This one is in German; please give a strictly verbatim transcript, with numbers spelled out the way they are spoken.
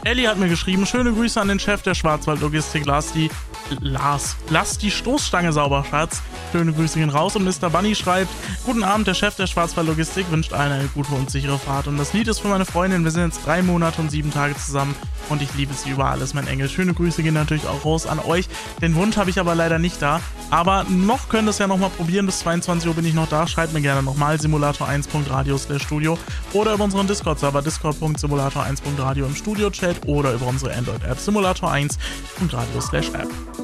Ellie hat mir geschrieben, schöne Grüße an den Chef der Schwarzwaldlogistik, Lars die... Lars. Lass die Stoßstange sauber, Schatz. Schöne Grüße gehen raus. Und Mister Bunny schreibt, guten Abend, der Chef der Schwarzwaldlogistik wünscht eine gute und sichere Fahrt. Und das Lied ist für meine Freundin. Wir sind jetzt drei Monate und sieben Tage zusammen und ich liebe sie über alles, mein Engel. Schöne Grüße gehen natürlich auch raus an euch. Den Wunsch habe ich aber leider nicht da. Aber noch könnt ihr es ja nochmal probieren. Bis zweiundzwanzig Uhr bin ich noch da. Schreibt mir gerne nochmal simulator eins punkt radio slash studio oder über unseren Discord-Server discord punkt simulator eins punkt radio im Studio-Chat oder über unsere Android-App simulator eins punkt radio slash app.